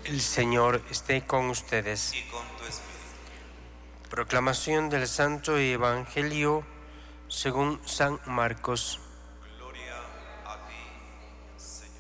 El Señor esté con ustedes. Y con tu espíritu. Proclamación del Santo Evangelio según San Marcos. Gloria a ti, Señor.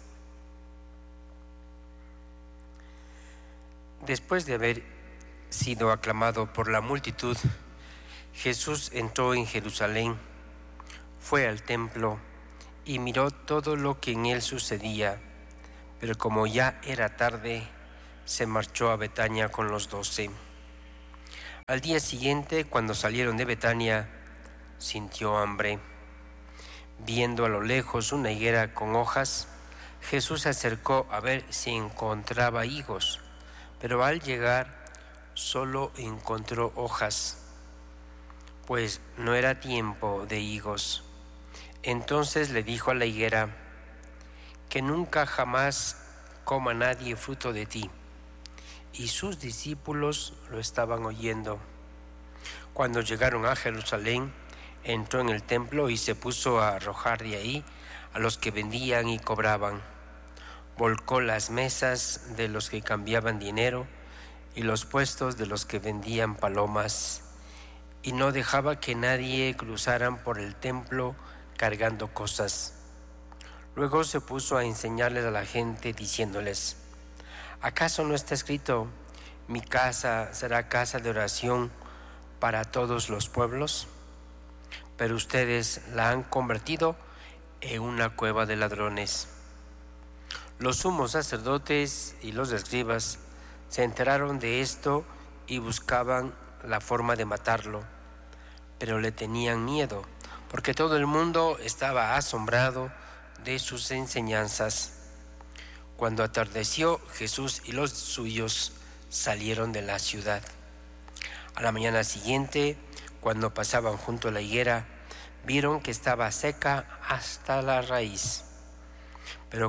Después de haber sido aclamado por la multitud, Jesús entró en Jerusalén, fue al templo y miró todo lo que en él sucedía, pero como ya era tarde, se marchó a Betania con los 12. Al día siguiente, cuando salieron de Betania, sintió hambre. Viendo a lo lejos una higuera con hojas, Jesús se acercó a ver si encontraba higos, pero al llegar solo encontró hojas, pues no era tiempo de higos. Entonces le dijo a la higuera: que nunca jamás coma nadie fruto de ti. Y sus discípulos lo estaban oyendo. Cuando llegaron a Jerusalén, entró en el templo y se puso a arrojar de ahí a los que vendían y cobraban. Volcó las mesas de los que cambiaban dinero y los puestos de los que vendían palomas, y no dejaba que nadie cruzaran por el templo cargando cosas. Luego se puso a enseñarles a la gente, diciéndoles: ¿acaso no está escrito: mi casa será casa de oración para todos los pueblos? Pero ustedes la han convertido en una cueva de ladrones. Los sumos sacerdotes y los escribas se enteraron de esto y buscaban la forma de matarlo, pero le tenían miedo, porque todo el mundo estaba asombrado de sus enseñanzas. Cuando atardeció, Jesús y los suyos salieron de la ciudad. A la mañana siguiente, cuando pasaban junto a la higuera, vieron que estaba seca hasta la raíz. Pero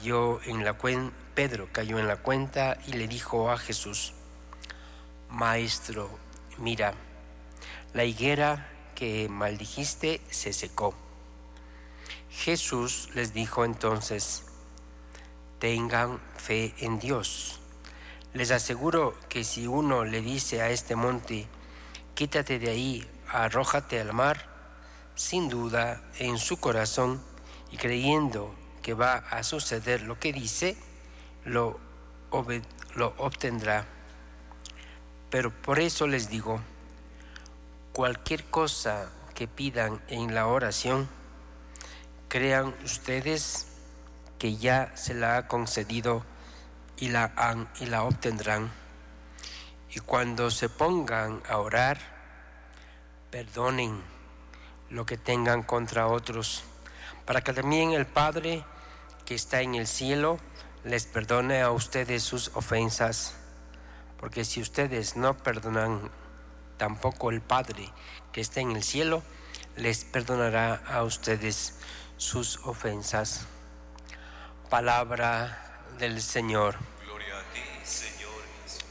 Pedro cayó en la cuenta y le dijo a Jesús: Maestro, mira, la higuera que maldijiste se secó. Jesús les dijo entonces: tengan fe en Dios. Les aseguro que si uno le dice a este monte: quítate de ahí, arrójate al mar, sin duda en su corazón y creyendo que va a suceder lo que dice, lo obtendrá. Pero por eso les digo, cualquier cosa que pidan en la oración, crean ustedes que ya se la ha concedido y la obtendrán. Y cuando se pongan a orar, perdonen lo que tengan contra otros, para que también el Padre que está en el cielo les perdone a ustedes sus ofensas. Porque si ustedes no perdonan, tampoco el Padre que está en el cielo les perdonará a ustedes sus ofensas. Palabra del Señor. Gloria a ti, Señor Jesús.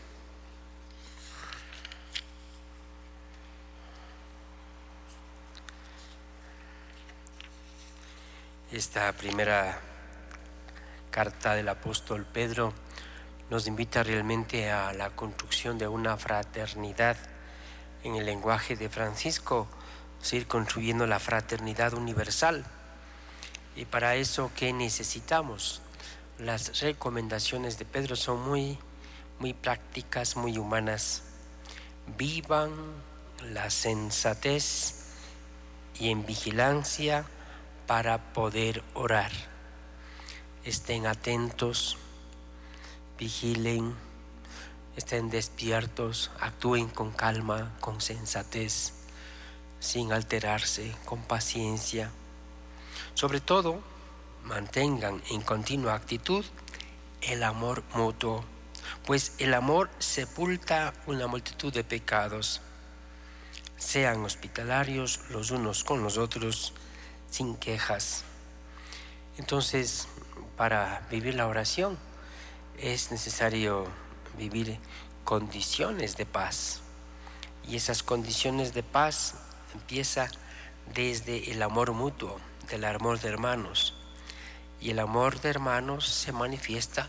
Esta primera carta del apóstol Pedro nos invita realmente a la construcción de una fraternidad. En el lenguaje de Francisco, seguir construyendo la fraternidad universal. Y para eso, ¿qué necesitamos? Las recomendaciones de Pedro son muy prácticas, muy humanas. Vivan la sensatez y en vigilancia para poder orar. Estén atentos, vigilen, estén despiertos, actúen con calma, con sensatez, sin alterarse, con paciencia. Sobre todo, mantengan en continua actitud el amor mutuo, pues el amor sepulta una multitud de pecados. Sean hospitalarios los unos con los otros, sin quejas. Entonces, para vivir la oración es necesario vivir condiciones de paz. Y esas condiciones de paz empieza desde el amor mutuo, del amor de hermanos. Y el amor de hermanos se manifiesta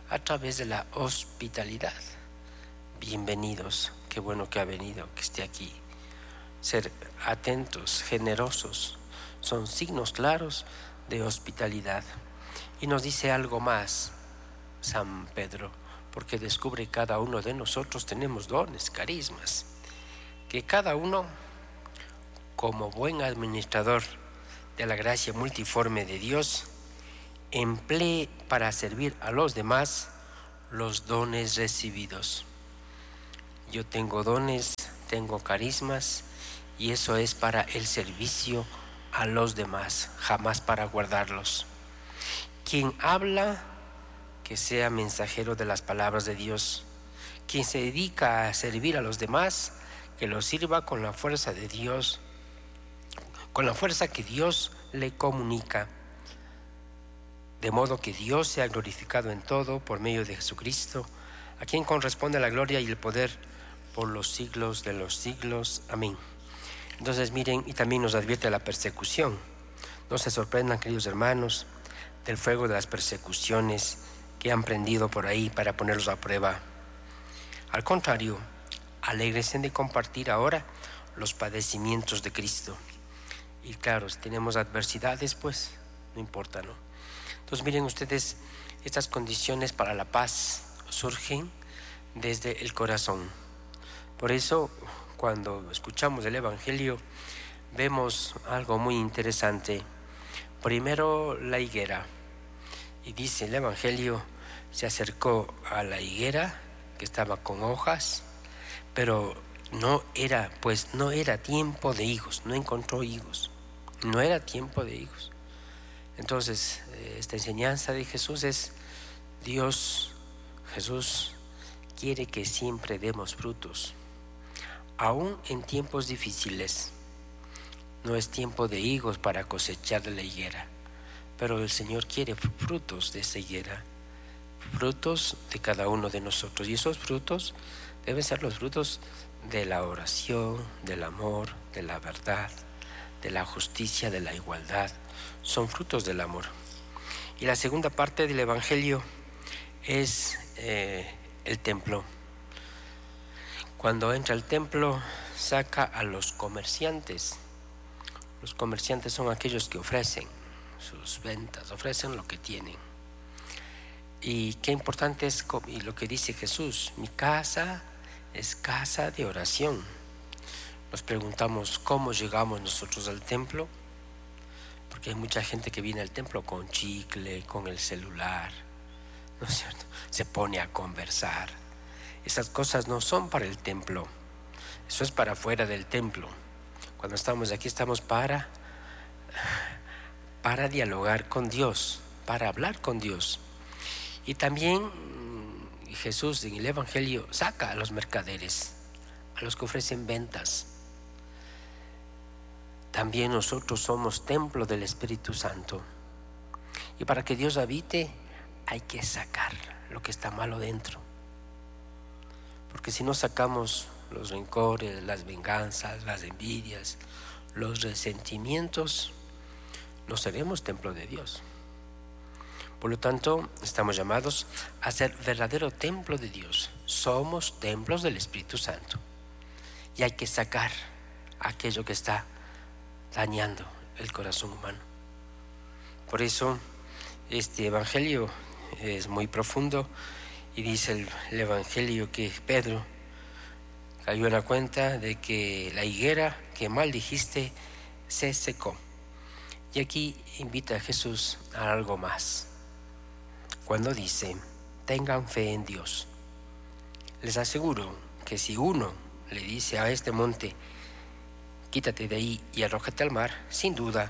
a través de la hospitalidad. Bienvenidos, qué bueno que ha venido, que esté aquí. Ser atentos, generosos, son signos claros de hospitalidad. Y nos dice algo más San Pedro, porque descubre que cada uno de nosotros tenemos dones, carismas, que cada uno, como buen administrador de la gracia multiforme de Dios, emplee para servir a los demás los dones recibidos. Yo tengo dones, tengo carismas, y eso es para el servicio a los demás, jamás para guardarlos. Quien habla, que sea mensajero de las palabras de Dios. Quien se dedica a servir a los demás, que lo sirva con la fuerza de Dios, con la fuerza que Dios le comunica. De modo que Dios sea glorificado en todo por medio de Jesucristo, a quien corresponde la gloria y el poder por los siglos de los siglos. Amén. Entonces miren, y también nos advierte la persecución. No se sorprendan, queridos hermanos, del fuego de las persecuciones que han prendido por ahí para ponerlos a prueba. Al contrario, alégrense de compartir ahora los padecimientos de Cristo. Y claro, si tenemos adversidades, pues no importa, ¿no? Entonces miren ustedes, estas condiciones para la paz surgen desde el corazón. Por eso, cuando escuchamos el Evangelio, vemos algo muy interesante. Primero, la higuera. Y dice el Evangelio, se acercó a la higuera que estaba con hojas, pero no era tiempo de higos, no encontró higos, no era tiempo de higos. Entonces, esta enseñanza de Jesús es, Jesús quiere que siempre demos frutos, aún en tiempos difíciles. No es tiempo de higos para cosechar de la higuera, pero el Señor quiere frutos de esa higuera, frutos de cada uno de nosotros. Y esos frutos deben ser los frutos de la oración, del amor, de la verdad, de la justicia, de la igualdad. Son frutos del amor. Y la segunda parte del Evangelio es el templo. Cuando entra al templo, saca a los comerciantes. Los comerciantes son aquellos que ofrecen sus ventas, ofrecen lo que tienen. Y qué importante es y lo que dice Jesús: mi casa es casa de oración. Nos preguntamos cómo llegamos nosotros al templo, porque hay mucha gente que viene al templo con chicle, con el celular, ¿no es cierto? Se pone a conversar. Esas cosas no son para el templo, eso es para fuera del templo. Cuando estamos aquí estamos para dialogar con Dios, para hablar con Dios. Y también Jesús en el Evangelio saca a los mercaderes, a los que ofrecen ventas. También nosotros somos templo del Espíritu Santo. Y para que Dios habite hay que sacar lo que está malo dentro. Porque si no sacamos los rencores, las venganzas, las envidias, los resentimientos, no seremos templo de Dios. Por lo tanto, estamos llamados a ser verdadero templo de Dios. Somos templos del Espíritu Santo. Y hay que sacar aquello que está dañando el corazón humano. Por eso, este Evangelio es muy profundo. Y dice el Evangelio que Pedro cayó en la cuenta de que la higuera que maldijiste se secó. Y aquí invita a Jesús a algo más. Cuando dice, tengan fe en Dios. Les aseguro que si uno le dice a este monte, quítate de ahí y arrójate al mar, sin dudar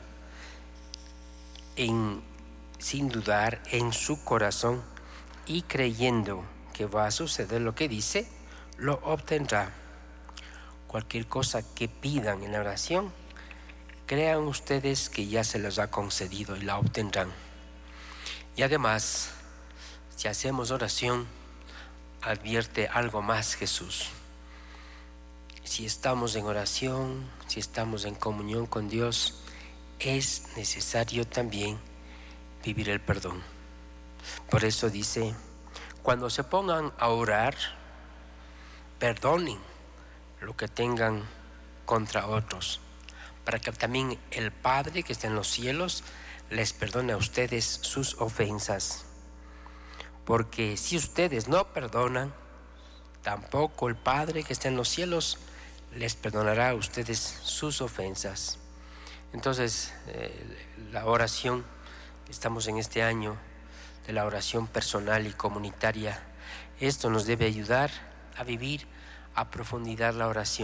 en su corazón y creyendo que va a suceder lo que dice, lo obtendrá. Cualquier cosa que pidan en la oración, crean ustedes que ya se les ha concedido y la obtendrán. Y además, si hacemos oración, advierte algo más Jesús. Si estamos en oración, si estamos en comunión con Dios, es necesario también vivir el perdón. Por eso dice, cuando se pongan a orar, perdonen lo que tengan contra otros, para que también el Padre que está en los cielos les perdone a ustedes sus ofensas. Porque si ustedes no perdonan, tampoco el Padre que está en los cielos les perdonará a ustedes sus ofensas. Entonces, la oración, estamos en este año de la oración personal y comunitaria. Esto nos debe ayudar a vivir a profundidad la oración.